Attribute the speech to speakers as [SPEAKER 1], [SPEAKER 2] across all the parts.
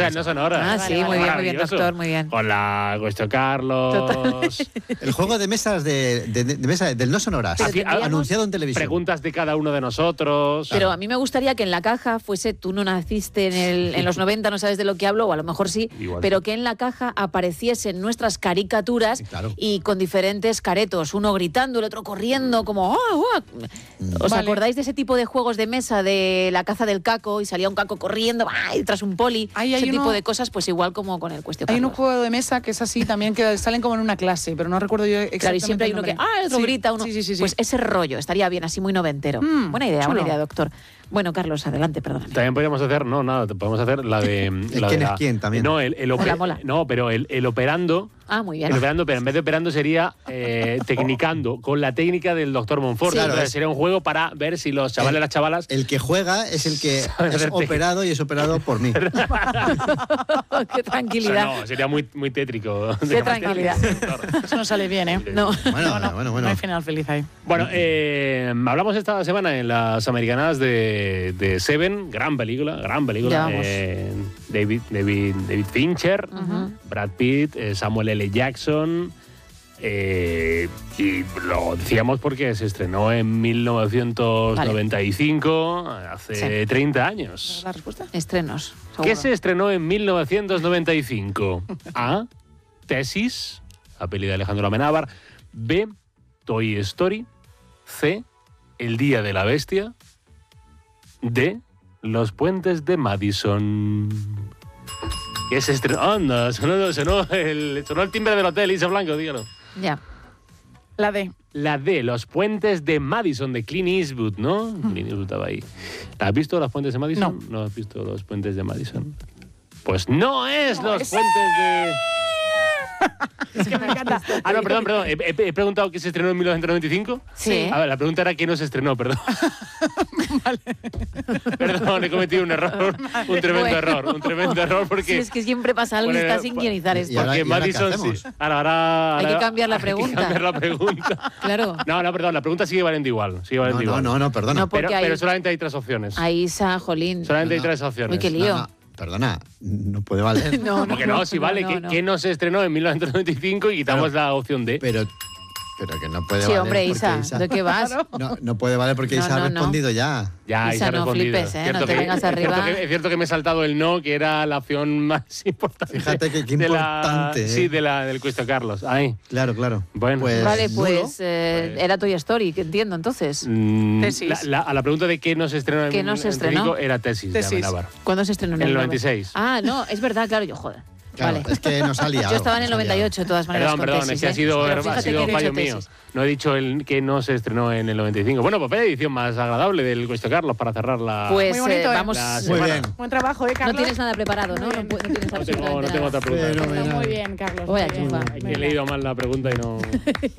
[SPEAKER 1] sea, no sonoras.
[SPEAKER 2] Sí, muy bien, doctor, muy bien.
[SPEAKER 1] Con la Cuesto Carlos.
[SPEAKER 2] Totalmente.
[SPEAKER 3] El juego de mesas de mesa del no sonoras, anunciado en televisión.
[SPEAKER 1] Preguntas de cada uno de nosotros.
[SPEAKER 2] Pero a mí me gustaría que en la caja fuese, tú no naciste en los 90, no sabes de lo que hablo, o a lo mejor sí,
[SPEAKER 1] Igual.
[SPEAKER 2] pero que en la caja apareciesen nuestras caricaturas y con diferentes caretos, uno gritando, el otro corriendo, como ¡oh, oh! ¿Os acordáis de ese tipo de juegos de mesa de la caza del caco y salía un caco corriendo y tras un poli? Ese tipo de cosas, pues igual como con el Cuestión
[SPEAKER 4] Hay
[SPEAKER 2] Carlos.
[SPEAKER 4] un juego de mesa que es así también, que salen como en una clase, pero no recuerdo yo exactamente.
[SPEAKER 2] Claro, y siempre hay uno que el otro grita, uno.
[SPEAKER 4] Sí.
[SPEAKER 2] Pues ese rollo estaría bien, así muy noventero. Buena idea, doctor. Bueno, Carlos, adelante, perdóname.
[SPEAKER 1] También podríamos hacer, podemos hacer la de...
[SPEAKER 3] ¿Quién es quién también?
[SPEAKER 1] No,
[SPEAKER 2] mola.
[SPEAKER 1] No, pero el operando...
[SPEAKER 2] Muy bien.
[SPEAKER 1] El operando, pero en vez de operando sería tecnicando, con la técnica del doctor Monfort.
[SPEAKER 3] Sí. Claro,
[SPEAKER 1] sería un juego para ver si los chavales y las chavalas...
[SPEAKER 3] El que juega es el que es operado y es operado por mí.
[SPEAKER 2] Qué tranquilidad.
[SPEAKER 1] O sea, no, sería muy, muy tétrico.
[SPEAKER 2] Qué tranquilidad.
[SPEAKER 4] Eso no sale bien, ¿eh?
[SPEAKER 2] No.
[SPEAKER 3] Bueno.
[SPEAKER 4] No hay final feliz ahí.
[SPEAKER 1] Bueno, hablamos esta semana en las americanas de Seven, gran película. David Fincher, Brad Pitt, Samuel L. Jackson. Y lo decíamos porque se estrenó en 1995, hace 30 años.
[SPEAKER 4] ¿La respuesta?
[SPEAKER 2] Estrenos.
[SPEAKER 1] ¿Qué se estrenó en 1995? A. Tesis, la peli de Alejandro Amenábar. B. Toy Story. C. El Día de la Bestia. D. Los Puentes de Madison. ¿Qué se estrenó? Anda, sonó el timbre del hotel, Isa Blanco, dígalo.
[SPEAKER 2] Ya.
[SPEAKER 4] La D.
[SPEAKER 1] La D, Los Puentes de Madison, de Clint Eastwood, ¿no? Clint Eastwood estaba ahí. ¿Has visto Los Puentes de Madison?
[SPEAKER 4] No.
[SPEAKER 1] ¿No has visto Los Puentes de Madison? Pues no es Los Puentes de...
[SPEAKER 4] Es que me encanta.
[SPEAKER 1] No, perdón. He preguntado qué se estrenó en 1995.
[SPEAKER 2] Sí.
[SPEAKER 1] A ver, la pregunta era qué no se estrenó, perdón. Perdón, he cometido un error. Un tremendo error porque...
[SPEAKER 2] Sí, es que siempre pasa algo y está sin guionizar esto.
[SPEAKER 1] Porque Madison... Ahora,
[SPEAKER 2] hay que cambiar la pregunta.
[SPEAKER 1] Hay que cambiar la pregunta.
[SPEAKER 2] Claro.
[SPEAKER 1] No, perdón, la pregunta sigue valiendo igual.
[SPEAKER 3] No, perdona.
[SPEAKER 2] No, porque
[SPEAKER 1] pero solamente hay 3 opciones.
[SPEAKER 2] Ahí está, jolín.
[SPEAKER 1] Solamente hay 3 opciones.
[SPEAKER 2] Uy, qué lío.
[SPEAKER 3] No, perdona, no puede valer.
[SPEAKER 1] Porque no, si vale, que no se estrenó en 1995 y quitamos la opción D.
[SPEAKER 3] Pero que no puede
[SPEAKER 2] Sí,
[SPEAKER 3] valer.
[SPEAKER 2] hombre, Isa, ¿de qué vas?
[SPEAKER 3] No puede valer porque Isa ha respondido ya.
[SPEAKER 1] Ya,
[SPEAKER 2] Isa, no flipes, no te vengas arriba.
[SPEAKER 1] Es cierto que me he saltado el no, que era la opción más importante.
[SPEAKER 3] Fíjate que qué importante.
[SPEAKER 1] Sí, del Cuesto Carlos. Ahí.
[SPEAKER 3] Claro.
[SPEAKER 1] Bueno.
[SPEAKER 2] Vale, pues era Toy Story, que entiendo, entonces.
[SPEAKER 4] Tesis.
[SPEAKER 1] A la pregunta de qué no se estrenó en 1995 era Tesis de Amenábar.
[SPEAKER 2] ¿Cuándo se estrenó?
[SPEAKER 1] En el 96.
[SPEAKER 2] No, es verdad, claro, yo joder.
[SPEAKER 3] Claro,
[SPEAKER 2] vale.
[SPEAKER 3] Es que nos ha liado.
[SPEAKER 2] Yo estaba en el 98, de todas maneras.
[SPEAKER 1] Perdón, es que ha sido fallo mío. No he dicho que no se estrenó en el 95. Bueno, pues la edición más agradable del Cuesto Carlos para cerrar la...
[SPEAKER 2] Pues
[SPEAKER 4] muy bonito,
[SPEAKER 2] vamos...
[SPEAKER 3] Muy bien.
[SPEAKER 4] Buen trabajo, Carlos.
[SPEAKER 2] No tienes nada preparado, ¿no? No tienes absolutamente
[SPEAKER 1] No tengo otra pregunta.
[SPEAKER 4] Muy bien, Carlos.
[SPEAKER 2] Voy a
[SPEAKER 4] muy bien.
[SPEAKER 2] chufar.
[SPEAKER 1] He leído mal la pregunta y no...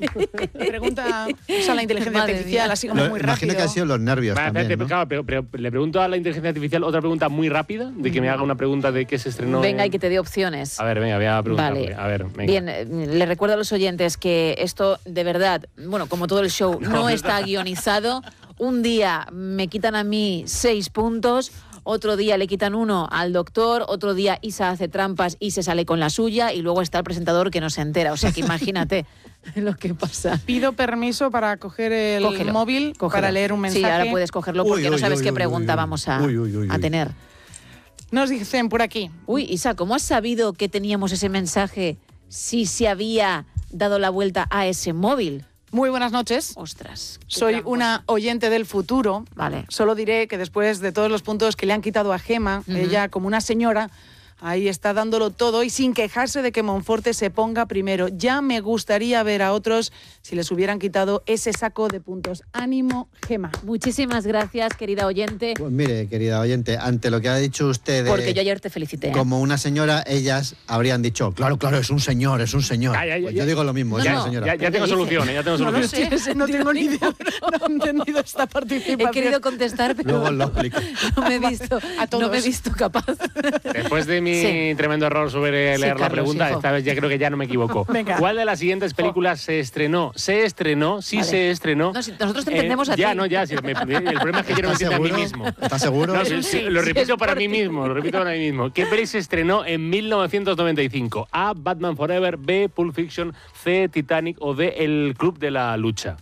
[SPEAKER 4] Pregunta, usa la inteligencia
[SPEAKER 2] Madre
[SPEAKER 4] artificial,
[SPEAKER 2] mía.
[SPEAKER 4] así como muy rápido.
[SPEAKER 3] Imagino que han sido los nervios también, ¿no?
[SPEAKER 1] Claro, pero le pregunto a la inteligencia artificial otra pregunta muy rápida, de que me haga una pregunta de qué se estrenó...
[SPEAKER 2] Venga, y que te dé opciones.
[SPEAKER 1] A ver, venga, voy a preguntarle.
[SPEAKER 2] Vale.
[SPEAKER 1] A ver, venga.
[SPEAKER 2] Bien, le recuerdo a los oyentes que esto, de verdad, bueno, como todo el show, no está guionizado. Un día me quitan a mí 6 puntos, otro día le quitan 1 al doctor, otro día Isa hace trampas y se sale con la suya, y luego está el presentador que no se entera. O sea que imagínate lo que pasa.
[SPEAKER 4] Pido permiso para coger el móvil para leer un mensaje.
[SPEAKER 2] Sí, ahora puedes cogerlo porque no sabes qué pregunta vamos a tener.
[SPEAKER 4] Nos dicen por aquí.
[SPEAKER 2] Uy, Isa, ¿cómo has sabido que teníamos ese mensaje si se había dado la vuelta a ese móvil?
[SPEAKER 4] Muy buenas noches.
[SPEAKER 2] Ostras.
[SPEAKER 4] Soy una oyente del futuro.
[SPEAKER 2] Vale.
[SPEAKER 4] Solo diré que después de todos los puntos que le han quitado a Gema, ella, como una señora, ahí está dándolo todo y sin quejarse de que Monforte se ponga primero. Ya me gustaría ver a otros si les hubieran quitado ese saco de puntos. Ánimo, Gema.
[SPEAKER 2] Muchísimas gracias, querida oyente.
[SPEAKER 3] Pues mire, querida oyente, ante lo que ha dicho usted
[SPEAKER 2] Porque yo ayer te felicité.
[SPEAKER 3] Como una señora, ellas habrían dicho, claro, es un señor. Pues yo digo lo mismo,
[SPEAKER 2] No,
[SPEAKER 3] señora.
[SPEAKER 1] Ya tengo solución, ya tengo
[SPEAKER 4] No lo
[SPEAKER 1] solución.
[SPEAKER 4] sé, no tengo ni idea. No he entendido esta participación.
[SPEAKER 2] He querido contestar, pero
[SPEAKER 3] Luego lo explico.
[SPEAKER 2] no me he visto,
[SPEAKER 4] A todos.
[SPEAKER 2] no me he visto capaz.
[SPEAKER 1] Después de mi
[SPEAKER 2] Sí.
[SPEAKER 1] tremendo error sobre
[SPEAKER 2] Sí,
[SPEAKER 1] leer la
[SPEAKER 2] Carlos,
[SPEAKER 1] pregunta.
[SPEAKER 2] hijo.
[SPEAKER 1] Esta vez ya creo que ya no me equivoco.
[SPEAKER 4] Venga.
[SPEAKER 1] ¿Cuál de las siguientes películas se estrenó? Se estrenó, sí
[SPEAKER 2] Vale.
[SPEAKER 1] se estrenó.
[SPEAKER 2] No, si nosotros te entendemos a
[SPEAKER 1] Ya,
[SPEAKER 2] ti.
[SPEAKER 1] no, ya. El problema es que yo no me
[SPEAKER 3] ¿Estás
[SPEAKER 1] entiendo a mí
[SPEAKER 3] seguro?
[SPEAKER 1] mismo.
[SPEAKER 3] ¿Estás seguro?
[SPEAKER 1] No, lo
[SPEAKER 2] sí,
[SPEAKER 1] repito
[SPEAKER 2] es
[SPEAKER 1] para
[SPEAKER 2] por
[SPEAKER 1] mí
[SPEAKER 2] ti.
[SPEAKER 1] mismo, lo repito para mí mismo. ¿Qué peli se estrenó en 1995? A. Batman Forever, B. Pulp Fiction, C. Titanic o D. El Club de la Lucha.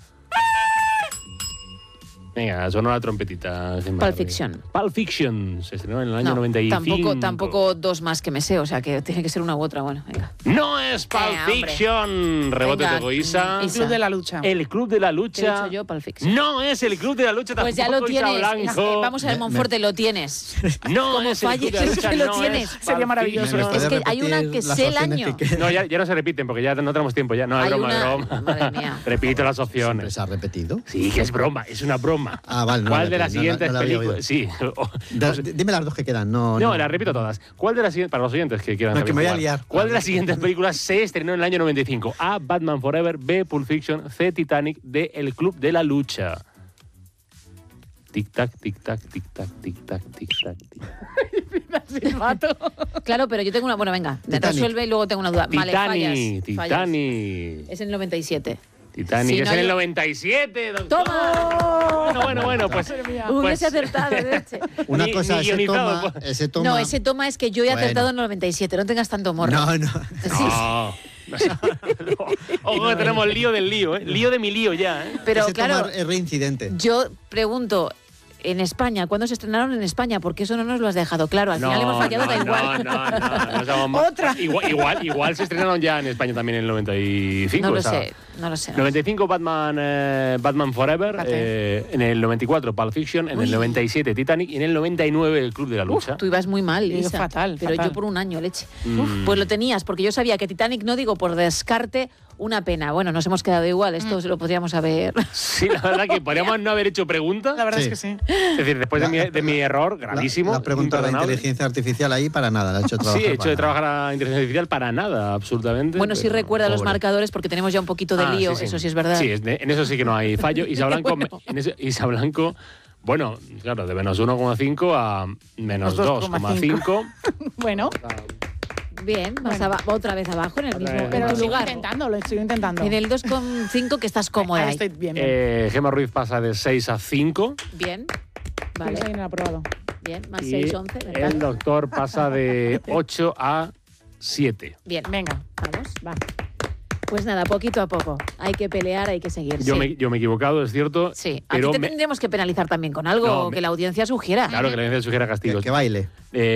[SPEAKER 1] Venga, sonó la trompetita. sin más.
[SPEAKER 2] Pulp Fiction.
[SPEAKER 1] Pulp Fiction se estrenó en el año
[SPEAKER 2] No,
[SPEAKER 1] 95.
[SPEAKER 2] tampoco dos más que me sé, o sea que tiene que ser una u otra. Bueno, venga.
[SPEAKER 1] No es Pulp
[SPEAKER 2] hombre.
[SPEAKER 1] Fiction. Rebote
[SPEAKER 2] Venga,
[SPEAKER 1] de Goisa.
[SPEAKER 2] Isa.
[SPEAKER 4] Club de la lucha.
[SPEAKER 1] El Club de la
[SPEAKER 2] Te he
[SPEAKER 1] Lucha.
[SPEAKER 2] dicho yo, Pulp Fiction.
[SPEAKER 1] No es el Club de la Lucha
[SPEAKER 2] Pues ya
[SPEAKER 1] tampoco,
[SPEAKER 2] lo
[SPEAKER 1] Isa
[SPEAKER 2] tienes.
[SPEAKER 1] Blanco.
[SPEAKER 2] Vamos a ver, Monforte, lo tienes.
[SPEAKER 1] No
[SPEAKER 2] Como
[SPEAKER 1] es el Club de la
[SPEAKER 2] falles,
[SPEAKER 1] Lucha,
[SPEAKER 2] que lo
[SPEAKER 1] no
[SPEAKER 2] tienes.
[SPEAKER 1] es Pulp
[SPEAKER 4] Sería maravilloso.
[SPEAKER 1] Fiction.
[SPEAKER 3] ¿Me
[SPEAKER 2] Es
[SPEAKER 3] puedes
[SPEAKER 2] que hay una
[SPEAKER 3] repetir
[SPEAKER 2] que
[SPEAKER 3] las
[SPEAKER 2] sé el
[SPEAKER 3] opciones
[SPEAKER 2] año.
[SPEAKER 3] que-
[SPEAKER 1] No, ya no se repiten porque ya no tenemos tiempo ya. No, es
[SPEAKER 2] Hay
[SPEAKER 1] broma, es
[SPEAKER 2] una-
[SPEAKER 1] broma.
[SPEAKER 2] Madre mía.
[SPEAKER 1] Repito las
[SPEAKER 3] ¿Siempre
[SPEAKER 1] opciones.
[SPEAKER 3] se ha repetido?
[SPEAKER 1] Sí, que es broma, es una broma.
[SPEAKER 3] Ah, vale, no
[SPEAKER 1] ¿Cuál
[SPEAKER 3] la
[SPEAKER 1] de las
[SPEAKER 3] repito,
[SPEAKER 1] siguientes
[SPEAKER 3] no la había
[SPEAKER 1] películas?
[SPEAKER 3] oído.
[SPEAKER 1] Sí.
[SPEAKER 3] Dime las dos que quedan. No,
[SPEAKER 1] No, las repito todas. ¿Cuál de las siguientes, para los oyentes que quieran
[SPEAKER 3] No,
[SPEAKER 1] saber
[SPEAKER 3] que me voy a
[SPEAKER 1] jugar,
[SPEAKER 3] liar.
[SPEAKER 1] ¿cuál de las siguientes películas se estrenó en el año 95? A. Batman Forever, B. Pulp Fiction, C. Titanic, D. El Club de la Lucha. Tic-tac, tic-tac, tic-tac, tic-tac, tic-tac, tic-tac.
[SPEAKER 2] Claro, pero yo tengo una. Bueno, venga,
[SPEAKER 3] Titanic.
[SPEAKER 2] resuelve y luego tengo una duda. Vale,
[SPEAKER 1] Titanic,
[SPEAKER 2] fallas. Fallas.
[SPEAKER 1] Titanic.
[SPEAKER 2] Es el 97.
[SPEAKER 1] Titanic,
[SPEAKER 2] Si
[SPEAKER 1] es
[SPEAKER 2] no
[SPEAKER 1] en el
[SPEAKER 2] hay-
[SPEAKER 1] 97, doctor.
[SPEAKER 2] ¡Toma!
[SPEAKER 1] Bueno, pues...
[SPEAKER 2] Hubiese acertado, leche.
[SPEAKER 3] Una
[SPEAKER 1] Ni-
[SPEAKER 3] cosa,
[SPEAKER 1] ni
[SPEAKER 3] ese
[SPEAKER 1] guionizado,
[SPEAKER 3] toma,
[SPEAKER 1] pues.
[SPEAKER 3] ese toma.
[SPEAKER 2] No, ese toma es que yo he
[SPEAKER 3] Bueno.
[SPEAKER 2] acertado en el 97. No tengas tanto morro.
[SPEAKER 3] No, no.
[SPEAKER 2] Sí,
[SPEAKER 1] No. Ojo que tenemos lío del lío, ¿eh? Lío de mi lío ya, ¿eh?
[SPEAKER 2] pero
[SPEAKER 3] Ese
[SPEAKER 2] claro,
[SPEAKER 3] toma es reincidente.
[SPEAKER 2] yo pregunto. En España, ¿cuándo se estrenaron en España? Porque eso no nos lo has dejado claro. Al final hemos fallado, da igual.
[SPEAKER 1] No seamos más.
[SPEAKER 4] Otra.
[SPEAKER 1] Igual se estrenaron ya en España también en el 95.
[SPEAKER 2] No lo
[SPEAKER 1] o sea,
[SPEAKER 2] sé, no lo sé.
[SPEAKER 1] 95 Batman Forever,
[SPEAKER 4] Fíjate.
[SPEAKER 1] en el 94 Pulp Fiction, en el 97 Titanic y en el 99 el Club de la Lucha.
[SPEAKER 2] Tú ibas muy mal,
[SPEAKER 4] Yo
[SPEAKER 2] Isa.
[SPEAKER 4] fatal,
[SPEAKER 2] Pero
[SPEAKER 4] fatal.
[SPEAKER 2] yo por un año, leche.
[SPEAKER 1] Mm.
[SPEAKER 2] Pues lo tenías, porque yo sabía que Titanic, no digo por descarte, una pena. Bueno, nos hemos quedado igual, esto se lo podríamos haber...
[SPEAKER 1] Sí, la verdad que podríamos no haber hecho pregunta.
[SPEAKER 4] La verdad
[SPEAKER 3] Sí.
[SPEAKER 4] es que sí.
[SPEAKER 1] Es decir, después de mi error gravísimo.
[SPEAKER 3] La pregunta de la
[SPEAKER 1] imperdonable.
[SPEAKER 3] inteligencia artificial ahí para nada. La ha hecho trabajar.
[SPEAKER 1] Sí, he hecho
[SPEAKER 3] para
[SPEAKER 1] de
[SPEAKER 3] nada.
[SPEAKER 1] trabajar a inteligencia artificial para nada, absolutamente.
[SPEAKER 2] Bueno, sí
[SPEAKER 1] pero-
[SPEAKER 2] recuerda los
[SPEAKER 3] pobre.
[SPEAKER 2] marcadores, porque tenemos ya un poquito de lío, eso sí es verdad.
[SPEAKER 1] Sí, en eso sí que no hay fallo. Isa Blanco,
[SPEAKER 2] Bueno.
[SPEAKER 1] Isa Blanco, bueno, claro, de menos 1,5 a menos
[SPEAKER 4] Los
[SPEAKER 1] 2,5.
[SPEAKER 4] Bueno,
[SPEAKER 2] Bien, vas otra vez abajo en el mismo
[SPEAKER 1] vez.
[SPEAKER 2] en
[SPEAKER 4] pero
[SPEAKER 2] tu
[SPEAKER 4] lo sigo
[SPEAKER 2] lugar.
[SPEAKER 4] intentando, lo sigo intentando.
[SPEAKER 2] En el 2,5 que estás cómoda
[SPEAKER 4] Ahí
[SPEAKER 2] ahí.
[SPEAKER 4] estoy bien, bien.
[SPEAKER 1] Gemma Ruiz pasa de 6 a 5.
[SPEAKER 2] Bien,
[SPEAKER 4] Vale.
[SPEAKER 2] vale,
[SPEAKER 4] Bien aprobado.
[SPEAKER 2] bien, más
[SPEAKER 1] Y
[SPEAKER 2] 6, 11,
[SPEAKER 1] el
[SPEAKER 2] ¿verdad?
[SPEAKER 1] doctor pasa de 8 a 7.
[SPEAKER 2] Bien,
[SPEAKER 4] Venga,
[SPEAKER 2] vamos.
[SPEAKER 4] va.
[SPEAKER 2] Pues nada, poquito a poco. Hay que pelear, hay que seguir.
[SPEAKER 1] Yo,
[SPEAKER 2] sí.
[SPEAKER 1] me he equivocado, es cierto.
[SPEAKER 2] Sí,
[SPEAKER 1] pero
[SPEAKER 2] aquí te
[SPEAKER 1] me-
[SPEAKER 2] tendremos que penalizar también con algo
[SPEAKER 1] No,
[SPEAKER 2] que la audiencia sugiera.
[SPEAKER 1] Claro que la audiencia sugiera castigos.
[SPEAKER 3] Que baile.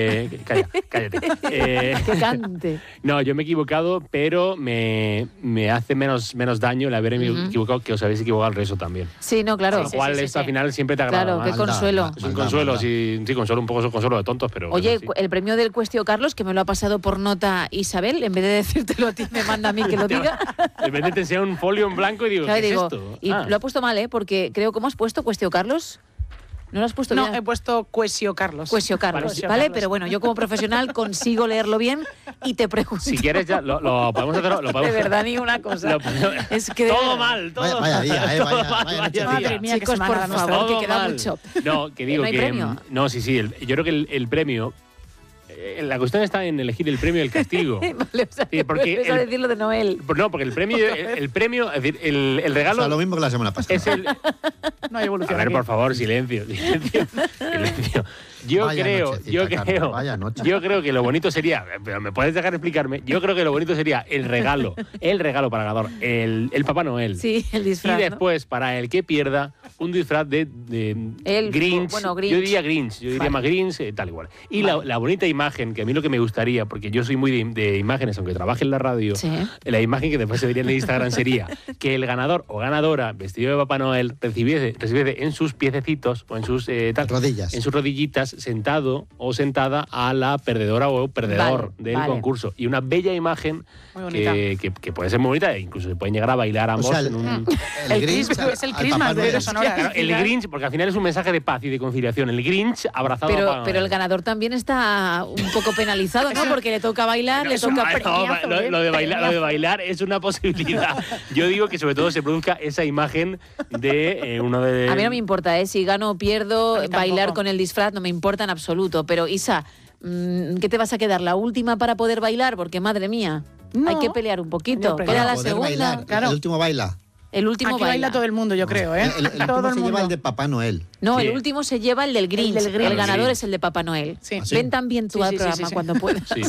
[SPEAKER 1] Cállate.
[SPEAKER 2] Que cante.
[SPEAKER 1] No, yo me he equivocado, pero me hace menos daño el haberme equivocado que os habéis equivocado al resto también.
[SPEAKER 2] Sí, no, claro.
[SPEAKER 1] Con lo cual, esto al final siempre te agrada
[SPEAKER 2] Claro,
[SPEAKER 1] más.
[SPEAKER 2] qué consuelo.
[SPEAKER 3] Anda,
[SPEAKER 1] Es un
[SPEAKER 3] anda,
[SPEAKER 1] consuelo,
[SPEAKER 3] anda.
[SPEAKER 1] sí, consuelo, un poco consuelo de tontos, pero...
[SPEAKER 2] Oye,
[SPEAKER 1] sí.
[SPEAKER 2] el premio del Cuestio Carlos, que me lo ha pasado por nota Isabel, en vez de decírtelo a ti, me manda a mí que lo diga.
[SPEAKER 1] De repente te enseña un folio en blanco y digo,
[SPEAKER 2] Claro,
[SPEAKER 1] ¿qué
[SPEAKER 2] digo,
[SPEAKER 1] es esto?
[SPEAKER 2] y
[SPEAKER 1] Ah.
[SPEAKER 2] lo ha puesto mal, ¿eh? Porque creo, ¿cómo has puesto Cuestio Carlos? ¿No lo has puesto
[SPEAKER 4] No,
[SPEAKER 2] bien?
[SPEAKER 4] he puesto Cuesio Carlos.
[SPEAKER 2] Cuestio Carlos,
[SPEAKER 4] Cuestio
[SPEAKER 2] ¿vale?
[SPEAKER 4] Carlos.
[SPEAKER 2] Pero bueno, yo como profesional consigo leerlo bien y te pregunto.
[SPEAKER 1] Si quieres ya, lo podemos hacer... Lo podemos,
[SPEAKER 2] De verdad, ni una cosa.
[SPEAKER 1] lo podemos-
[SPEAKER 2] Es que de
[SPEAKER 1] todo
[SPEAKER 2] verdad.
[SPEAKER 1] mal, todo
[SPEAKER 3] Vaya
[SPEAKER 1] mal.
[SPEAKER 3] día,
[SPEAKER 1] todo
[SPEAKER 3] vaya
[SPEAKER 1] mal,
[SPEAKER 3] noche.
[SPEAKER 1] día.
[SPEAKER 4] Madre mía, qué
[SPEAKER 2] Chicos,
[SPEAKER 4] semana
[SPEAKER 2] por
[SPEAKER 4] la nuestra.
[SPEAKER 2] favor, que
[SPEAKER 1] Todo
[SPEAKER 2] queda
[SPEAKER 1] mal.
[SPEAKER 2] mucho.
[SPEAKER 1] No, que digo
[SPEAKER 2] ¿No hay
[SPEAKER 1] que...
[SPEAKER 2] premio?
[SPEAKER 1] No, sí, yo creo que el premio... la cuestión está en elegir el premio y el castigo.
[SPEAKER 2] Vale, o sea,
[SPEAKER 1] Sí, porque
[SPEAKER 2] vuelves a
[SPEAKER 1] el-
[SPEAKER 2] decirlo de Noel.
[SPEAKER 1] No, porque el premio, es decir, el
[SPEAKER 3] O
[SPEAKER 1] regalo
[SPEAKER 3] sea, lo mismo que la semana pasada.
[SPEAKER 1] es el...
[SPEAKER 4] No hay
[SPEAKER 1] A
[SPEAKER 4] evolución.
[SPEAKER 1] ver,
[SPEAKER 4] aquí.
[SPEAKER 1] por favor, silencio, silencio, silencio. Yo
[SPEAKER 3] Vaya
[SPEAKER 1] creo,
[SPEAKER 3] nochecita, Carlos, vaya noche.
[SPEAKER 1] yo creo que lo bonito sería, pero me puedes dejar explicarme, yo creo que lo bonito sería el regalo para el ganador, el Papá Noel.
[SPEAKER 2] Sí, el disfraz,
[SPEAKER 1] Y
[SPEAKER 2] ¿no?
[SPEAKER 1] después, para el que pierda, un disfraz de
[SPEAKER 2] El-
[SPEAKER 1] Grinch.
[SPEAKER 2] bueno, Grinch.
[SPEAKER 1] Yo diría Grinch, yo diría más Grinch, tal igual. Y la bonita imagen, que a mí lo que me gustaría, porque yo soy muy de imágenes, aunque trabaje en la radio,
[SPEAKER 2] Sí.
[SPEAKER 1] la imagen que después se vería en el Instagram sería que el ganador o ganadora vestido de Papá Noel recibiese en sus piececitos o en sus
[SPEAKER 3] Rodillas.
[SPEAKER 1] en sus rodillitas, sentado o sentada a la perdedora o perdedor
[SPEAKER 2] Vale,
[SPEAKER 1] del
[SPEAKER 2] vale.
[SPEAKER 1] concurso. Y una bella imagen
[SPEAKER 4] Muy bonita.
[SPEAKER 1] que puede ser muy bonita e incluso se pueden llegar a bailar
[SPEAKER 3] O
[SPEAKER 1] ambos
[SPEAKER 3] sea,
[SPEAKER 1] en un...
[SPEAKER 4] El
[SPEAKER 3] Grinch
[SPEAKER 4] Christmas, es el
[SPEAKER 3] al
[SPEAKER 4] Christmas
[SPEAKER 3] Papá
[SPEAKER 4] de
[SPEAKER 3] Noel.
[SPEAKER 4] Eros Sonoras.
[SPEAKER 1] Claro, el Grinch, porque al final es un mensaje de paz y de conciliación. El Grinch abrazado a Papá
[SPEAKER 2] Pero el
[SPEAKER 1] Noel.
[SPEAKER 2] ganador también está un poco penalizado, ¿no? Porque le toca bailar, le toca
[SPEAKER 1] No,
[SPEAKER 2] premiazo,
[SPEAKER 1] lo de bailar es una posibilidad. Yo digo que sobre todo se produzca esa imagen de uno de...
[SPEAKER 2] A mí no me importa, ¿eh? Si gano o pierdo,
[SPEAKER 4] A mí tampoco.
[SPEAKER 2] bailar con el disfraz no me importa en absoluto. Pero Isa, ¿qué te vas a quedar? ¿La última para poder bailar? Porque, madre mía,
[SPEAKER 4] No.
[SPEAKER 2] hay que pelear un poquito.
[SPEAKER 4] Yo
[SPEAKER 2] Era la
[SPEAKER 3] Poder
[SPEAKER 2] segunda.
[SPEAKER 3] bailar,
[SPEAKER 4] Claro.
[SPEAKER 3] el último baila.
[SPEAKER 2] El último
[SPEAKER 4] Aquí baila todo el mundo, yo creo, ¿eh?
[SPEAKER 3] El último
[SPEAKER 4] todo el
[SPEAKER 3] se
[SPEAKER 4] mundo.
[SPEAKER 3] lleva el de Papá Noel.
[SPEAKER 2] No,
[SPEAKER 1] Sí.
[SPEAKER 2] el último se lleva el del Grinch.
[SPEAKER 4] El del Grinch.
[SPEAKER 2] El ganador es el de Papá Noel.
[SPEAKER 4] Sí.
[SPEAKER 3] ¿Ah, sí?
[SPEAKER 2] Ven también tú
[SPEAKER 4] Sí,
[SPEAKER 2] al
[SPEAKER 4] sí, sí,
[SPEAKER 2] programa
[SPEAKER 4] sí.
[SPEAKER 2] cuando puedas.
[SPEAKER 1] Sí.